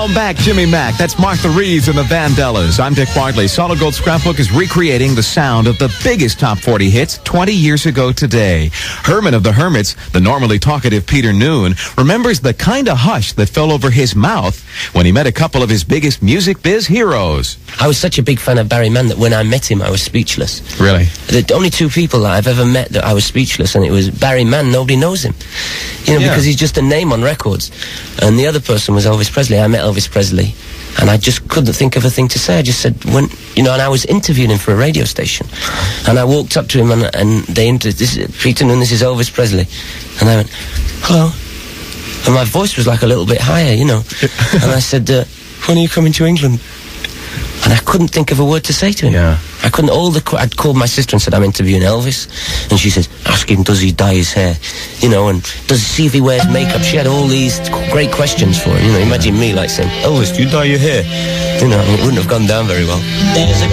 Welcome back, Jimmy Mack. That's Martha Reeves and the Vandellas. I'm Dick Bartley. Solid Gold Scrapbook is recreating the sound of the biggest top 40 hits 20 years ago today. Herman of the Hermits, the normally talkative Peter Noone, remembers the kind of hush that fell over his mouth when he met a couple of his biggest music biz heroes. I was such a big fan of Barry Mann that when I met him, I was speechless. Really? The only two people that I've ever met that I was speechless, and it was Barry Mann. Nobody knows him, because he's just a name on records. And the other person was Elvis Presley. I met Elvis Presley, and I just couldn't think of a thing to say. I just said, and I was interviewing him for a radio station, and I walked up to him, and they this is Peter Noone, this is Elvis Presley, and I went, hello, and my voice was like a little bit higher, and I said, when are you coming to England? And I couldn't think of a word to say to him. Yeah. I couldn't. I'd called my sister and said, I'm interviewing Elvis. And she said, ask him, does he dye his hair? And does he see if he wears makeup? She had all these great questions for him. Imagine me saying, Elvis, do you dye your hair? It wouldn't have gone down very well. There's a